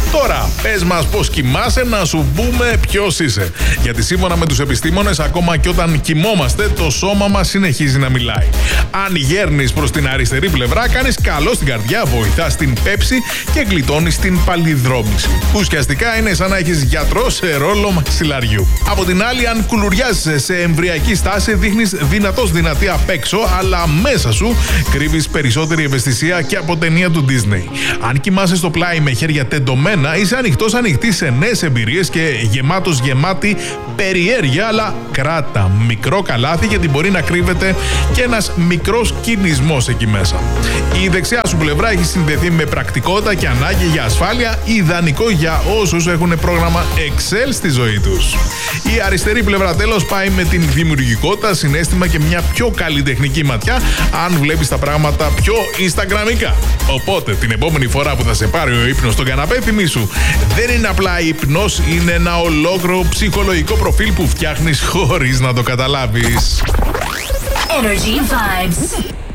Τώρα, πες μας πώς κοιμάσαι να σου πούμε ποιος είσαι. Γιατί σύμφωνα με τους επιστήμονες, ακόμα και όταν κοιμόμαστε, το σώμα μας συνεχίζει να μιλάει. Αν γέρνεις προς την αριστερή πλευρά, κάνεις καλό στην καρδιά, βοηθάς την πέψη και γλιτώνεις την παλιδρόμηση. Ουσιαστικά είναι σαν να έχεις γιατρό σε ρόλο μαξιλαριού. Από την άλλη, αν κουλουριάζεσαι σε εμβρυακή στάση, δείχνεις δυνατή απ' έξω, αλλά μέσα σου κρύβεις περισσότερη ευαισθησία και από ταινία του Disney. Αν κοιμάσαι στο πλάι με χέρια τεντωμένα, είσαι ανοιχτή σε νέες εμπειρίες και γεμάτη περιέργεια, αλλά κράτα μικρό καλάθι, γιατί μπορεί να κρύβεται και ένας μικρός κινησμός εκεί μέσα. Η δεξιά σου πλευρά έχει συνδεθεί με πρακτικότητα και ανάγκη για ασφάλεια, ιδανικό για όσους έχουν πρόγραμμα Excel στη ζωή τους. Η αριστερή πλευρά τέλος πάει με την δημιουργικότητα, συναίσθημα και μια πιο καλλιτεχνική ματιά, αν βλέπεις τα πράγματα πιο Instagramικά. Οπότε την επόμενη φορά που θα σε πάρει ο ύπνος στον καναπέ, θυμήσου, δεν είναι απλά ύπνος, είναι ένα ολόκληρο ψυχολογικό προφίλ που φτιάχνεις χωρίς να το καταλάβεις. Energy Vibes.